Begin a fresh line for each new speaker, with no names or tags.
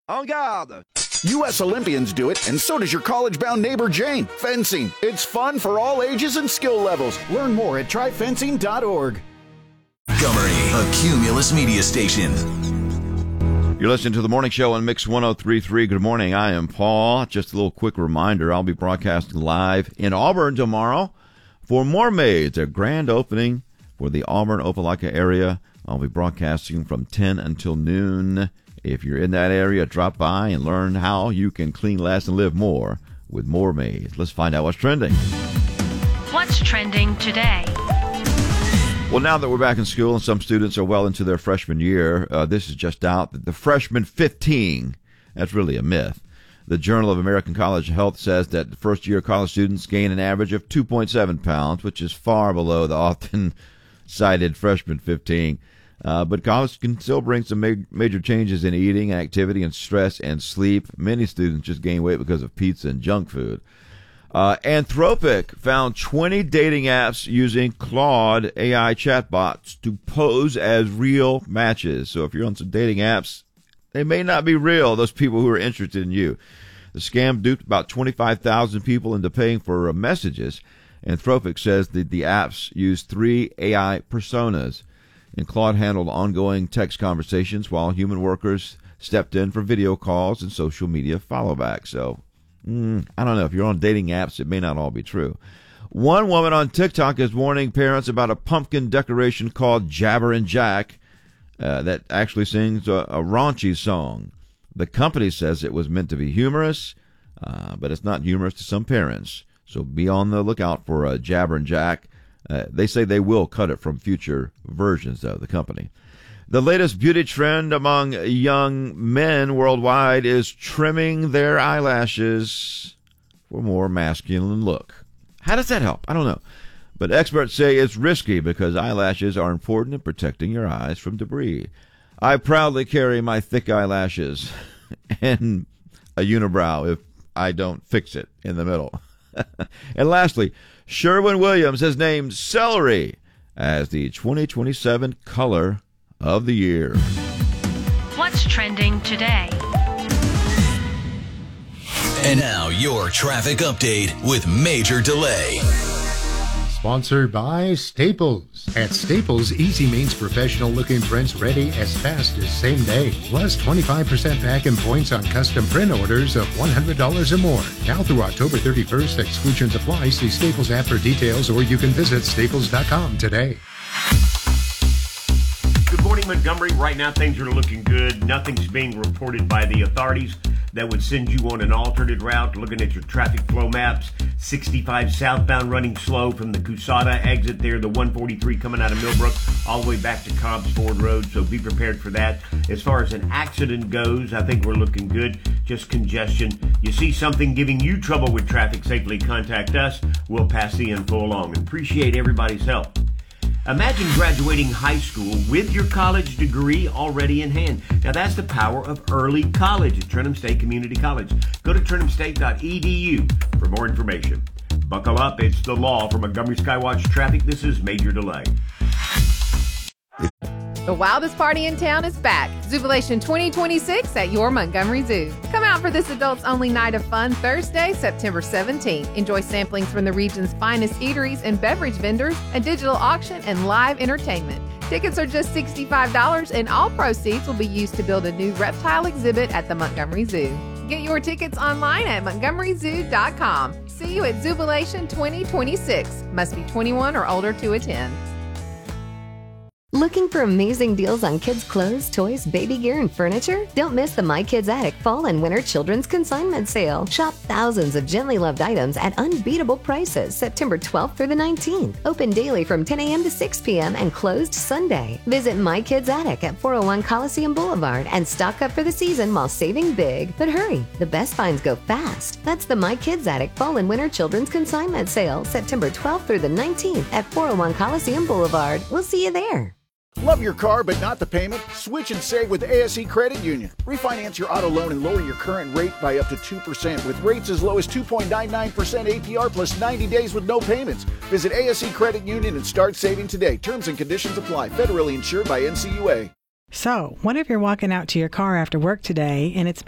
En garde!
U.S. Olympians do it, and so does your college-bound neighbor Jane. Fencing. It's fun for all ages and skill levels. Learn more at tryfencing.org.
Montgomery, a Cumulus media station.
You're listening to the Morning Show on Mix 103.3. Good morning. I am Paul. Just a little quick reminder. I'll be broadcasting live in Auburn tomorrow for More Maids, a grand opening for the Auburn-Opelika area. I'll be broadcasting from 10 until noon. If you're in that area, drop by and learn how you can clean less and live more with More Maids. Let's find out what's trending.
What's trending today?
Well, now that we're back in school and some students are well into their freshman year, this is just out that the freshman 15, that's really a myth. The Journal of American College Health says that first-year college students gain an average of 2.7 pounds, which is far below the often cited freshman 15. But college can still bring some major changes in eating, activity, and stress and sleep. Many students just gain weight because of pizza and junk food. Anthropic found 20 dating apps using Claude AI chatbots to pose as real matches. So if you're on some dating apps, they may not be real, those people who are interested in you. The scam duped about 25,000 people into paying for messages. Anthropic says that the apps use 3 AI personas. And Claude handled ongoing text conversations while human workers stepped in for video calls and social media follow-back. So, I don't know. If you're on dating apps, it may not all be true. One woman on TikTok is warning parents about a pumpkin decoration called Jabber and Jack that actually sings a raunchy song. The company says it was meant to be humorous, but it's not humorous to some parents. So be on the lookout for Jabber and Jack. They say they will cut it from future versions, though, the company. The latest beauty trend among young men worldwide is trimming their eyelashes for a more masculine look. How does that help? I don't know. But experts say it's risky because eyelashes are important in protecting your eyes from debris. I proudly carry my thick eyelashes and a unibrow if I don't fix it in the middle. And lastly, Sherwin-Williams has named celery as the 2027 color of the year.
What's trending today?
And now your traffic update with Major Delay.
Sponsored by Staples. At Staples, easy means professional-looking prints ready as fast as same day. Plus 25% back in points on custom print orders of $100 or more. Now through October 31st, exclusions apply. See Staples app for details, or you can visit staples.com today.
Good morning, Montgomery. Right now, things are looking good. Nothing's being reported by the authorities that would send you on an alternate route. Looking at your traffic flow maps, 65 southbound running slow from the Cusada exit there, the 143 coming out of Millbrook, all the way back to Cobbs Ford Road, so be prepared for that. As far as an accident goes, I think we're looking good, just congestion. You see something giving you trouble with traffic, safely contact us. We'll pass the info along. Appreciate everybody's help. Imagine graduating high school with your college degree already in hand. Now that's the power of early college at Trenholm State Community College. Go to trenholmstate.edu for more information. Buckle up, it's the law. For Montgomery Skywatch Traffic, this is Major Delay.
The wildest party in town is back. Jubilation 2026 at your Montgomery Zoo. Come out for this adults-only night of fun Thursday, September 17th. Enjoy samplings from the region's finest eateries and beverage vendors, a digital auction, and live entertainment. Tickets are just $65, and all proceeds will be used to build a new reptile exhibit at the Montgomery Zoo. Get your tickets online at montgomeryzoo.com. See you at Jubilation 2026. Must be 21 or older to attend.
Looking for amazing deals on kids' clothes, toys, baby gear, and furniture? Don't miss the My Kids Attic Fall and Winter Children's Consignment Sale. Shop thousands of gently loved items at unbeatable prices September 12th through the 19th. Open daily from 10 a.m. to 6 p.m. and closed Sunday. Visit My Kids Attic at 401 Coliseum Boulevard and stock up for the season while saving big. But hurry, the best finds go fast. That's the My Kids Attic Fall and Winter Children's Consignment Sale September 12th through the 19th at 401 Coliseum Boulevard. We'll see you there.
Love your car but not the payment? Switch and save with ASE Credit Union. Refinance your auto loan and lower your current rate by up to 2% with rates as low as 2.99% APR plus 90 days with no payments. Visit ASE Credit Union and start saving today. Terms and conditions apply. Federally insured by NCUA.
So, what if you're walking out to your car after work today and it's